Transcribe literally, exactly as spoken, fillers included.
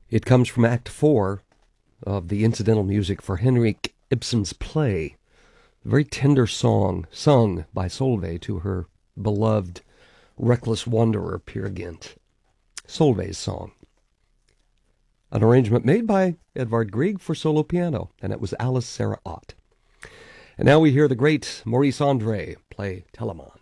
It comes from Act Four of the incidental music for Henrik Ibsen's play. A very tender song sung by Solveig to her beloved reckless wanderer Peer Gynt. Solveig's song. An arrangement made by Edvard Grieg for solo piano, and it was Alice Sarah Ott. And now we hear the great Maurice Andre play Telemann.